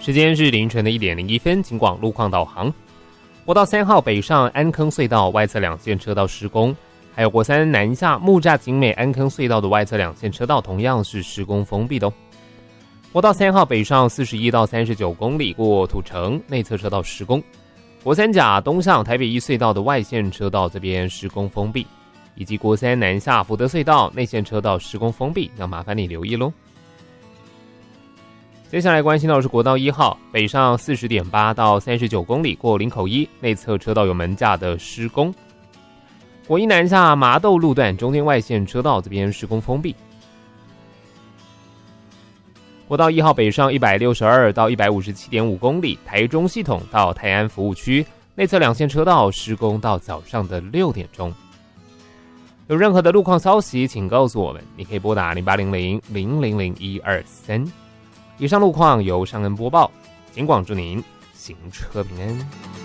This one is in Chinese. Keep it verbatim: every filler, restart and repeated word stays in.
时间是凌晨的一点零一分，警广路况导航。国道三号北上安坑隧道外侧两线车道施工，还有国三南下木栅景美安坑隧道的外侧两线车道同样是施工封闭的哦。国道三号北上四十一到三十九公里过土城内侧车道施工，国三甲东向台北一隧道的外线车道这边施工封闭，以及国三南下福德隧道内线车道施工封闭，要麻烦你留意咯。接下来关心到的是国道一号北上 四十点八 到三十九公里过林口一内侧车道有门架的施工，国一南下麻豆路段中间外线车道这边施工封闭。国道一号北上一百六十二到 一百五十七点五公里台中系统到泰安服务区内侧两线车道施工到早上的六点钟。有任何的路况消息请告诉我们，你可以拨打零八零零零零零一二三。以上路况由尚恩播报，警广祝您行车平安。